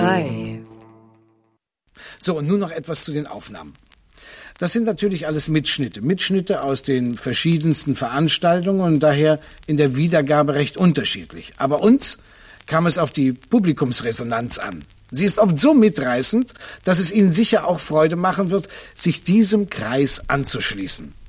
Ei. So, und nun noch etwas zu den Aufnahmen. Das sind natürlich alles Mitschnitte aus den verschiedensten Veranstaltungen und daher in der Wiedergabe recht unterschiedlich. Aber uns kam es auf die Publikumsresonanz an. Sie ist oft so mitreißend, dass es Ihnen sicher auch Freude machen wird, sich diesem Kreis anzuschließen.